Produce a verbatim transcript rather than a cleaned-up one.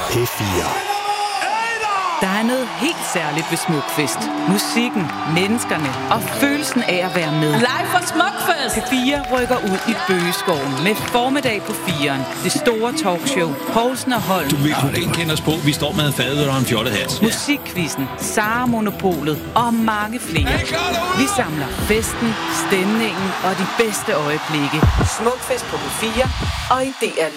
P fire. Der er noget helt særligt ved Smukfest. Musikken, menneskerne og følelsen af at være med. Live fra Smukfest! P fire rykker ud i bøgeskoven med formiddag på firen. Det store talkshow. Poulsen og Holm. Du vil kunne genkende os på. Vi står med en fadøl og en fjollehat. Musikquizzen, Sara Monopolet og mange flere. Vi samler festen, stemningen og de bedste øjeblikke. Smukfest på P fire og i D R